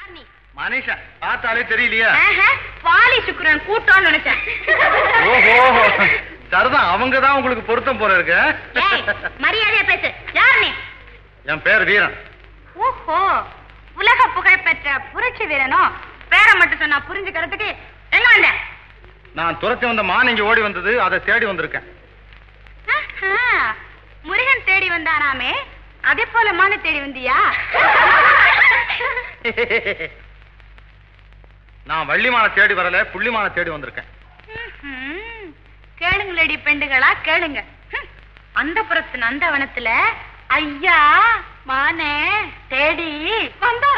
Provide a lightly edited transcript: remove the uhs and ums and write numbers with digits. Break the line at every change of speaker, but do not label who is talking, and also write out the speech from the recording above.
மனுஷன் பார்த்தாலே தெரியலையா?
வாலி சுக்கிரன் கூட்டம்னு நினைச்சேன்.
ஓஹோ, சரிதான். அவங்கதான் உங்களுக்கு பொருத்தம் போல இருக்கு.
மரியாதையா பேசு. யார் நீ?
என் பேர் வீரன்.
ஓஹோ, உலக புகழ் பெற்ற புரட்சி வீரனோ? பேரை மட்டும் சொன்னா புரிஞ்சுக்கிறதுக்கு என்ன வந்த?
நான் துரத்தி வந்த மான் இங்க ஓடி வந்தது, அதை தேடி வந்திருக்கேன்.
முருகன் தேடி வந்தானாமே, அதே போல மான தேடி வந்தியா?
நான் வள்ளிமான தேடி வரல, புள்ளிமான தேடி வந்திருக்கேன்.
கேளுங்களேடி பெண்டுகளா, கேளுங்க. அந்த புறத்து நந்தவனத்துல ஐயா மானே தேடி வந்தா